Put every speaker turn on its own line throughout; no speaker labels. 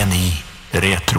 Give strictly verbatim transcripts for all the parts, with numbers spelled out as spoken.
ni Retro.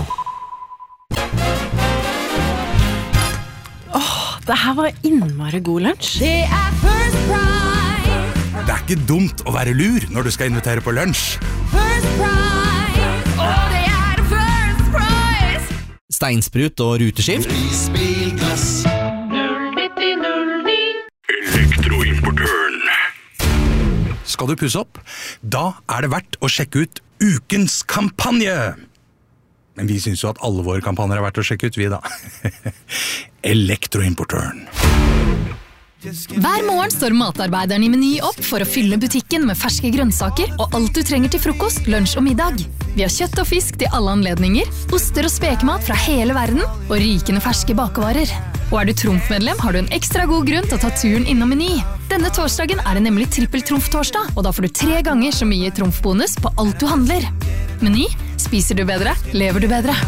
Åh, det her var innmari god lunsj.
Det er First Price.
Det er ikke dumt å være lur når du skal invitere på lunsj.
First Price. Og det er First Price.
Steinsprut og ruteskift.
Isbilglass.
null nitti null ni.
Elektroimportøren. Skal du pusse opp? Da er det verdt å sjekke ut ukens kampanje. Men vi synes jo at alle våre kampanjer er verdt å sjekke ut, vi da. Elektroimportøren.
Hver morgen står matarbeideren i Meny opp for å fylle butikken med ferske grønnsaker og alt du trenger til frokost, lunsj og middag. Vi har kjøtt og fisk til alle anledninger, oster og spekemat fra hele verden og rykende ferske bakevarer. Og er du Trumf-medlem, har du en ekstra god grunn til å ta turen innom Meny. Denne torsdagen er det nemlig trippel Trumf-torsdag, og da får du tre ganger så mye Trumf-bonus på alt du handler. Meny, spiser du bedre, lever du bedre.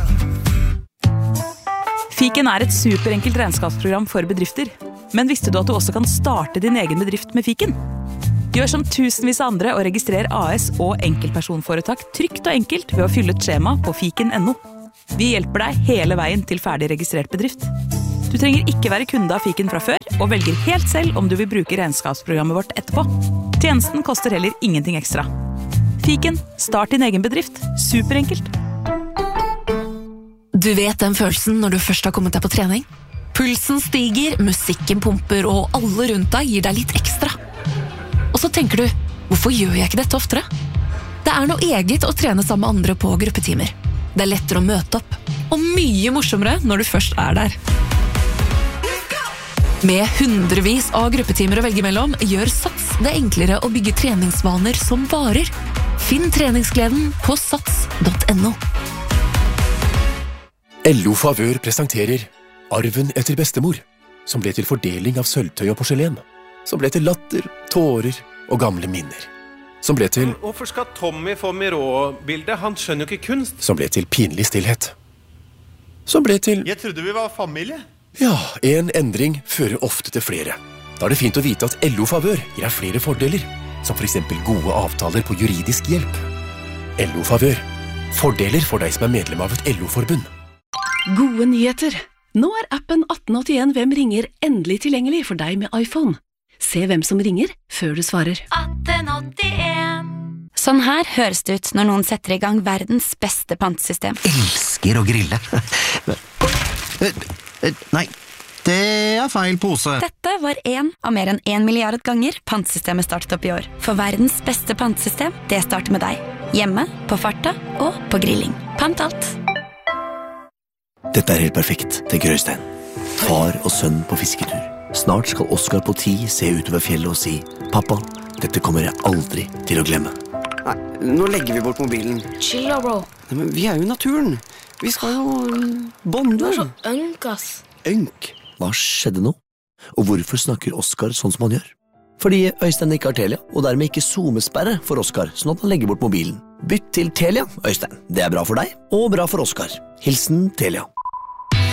Fiken er et superenkelt regnskapsprogram for bedrifter. Men visste du at du også kan starte din egen bedrift med Fiken? Gjør som tusenvis av andre og registrer A S og enkeltpersonforetak trygt og enkelt ved å fylle et skjema på fiken punktum no. Vi hjelper deg hele veien til ferdig registrert bedrift. Du trenger ikke være kunde av Fiken fra før, og velger helt selv om du vil bruke regnskapsprogrammet vårt etterpå. Tjenesten koster heller ingenting ekstra. Fiken, start din egen bedrift. Superenkelt.
Du vet den følelsen når du først har kommet deg på trening? Pulsen stiger, musikken pumper, og alle rundt deg gir deg litt ekstra. Og så tenker du, hvorfor gjør jeg ikke dette oftere? Det er noe eget å trene sammen med andre på gruppetimer. Det er lettere å møte opp, og mye morsommere når du først er der. Med hundrevis av gruppetimer å velge mellom, gjør Sats det enklere å bygge treningsvaner som varer. Finn treningsgleden på sats punktum no.
L O Favør presenterer Arven etter bestemor, som ble til fordeling av sølvtøy og porselen, som ble til latter, tårer og gamle minner, som ble til...
Hvorfor skal Tommy få Miró-bildet? Han skjønner jo ikke kunst.
Som ble til pinlig stillhet, som ble til...
Jeg trodde vi var familie.
Ja, en endring fører ofte til flere. Da er det fint å vite at L O Favør gir deg flere fordeler, som for eksempel gode avtaler på juridisk hjelp. L O Favør. Fordeler for deg som er medlem av et L O-forbund.
Gode nyheter! Nå er appen atten åttien Hvem ringer endelig tilgjengelig for deg med iPhone. Se hvem som ringer før du svarer.
atten åttien Sånn her høres det ut når noen setter i gang verdens beste pantesystem.
Elsker å grille. Nei, det er feil pose.
Dette var en av mer enn en milliard ganger pantsystemet startet opp i år. For verdens beste pantesystem, det starter med deg. Hjemme, på farta og på grilling. Pant alt.
Dette er helt perfekt, tenker Øystein. Far og sønn på fisketur. Snart skal Oskar på ti se utover fjellet og si «Pappa, dette kommer jeg aldri til å glemme».
Nei, nå legger vi bort mobilen.
Chill da, bro.
Nei, men vi er jo i naturen. Vi skal jo bonde.
Du er så ønk, ass.
Ønk? Hva skjedde nå? Og hvorfor snakker Oskar sånn som han gjør? Fordi Øystein ikke har Telia, og dermed ikke zoomesperre for Oskar, sånn at han legger bort mobilen. Bytt til Telia, Øystein. Det er bra for deg, og bra for Oskar. Hilsen Telia.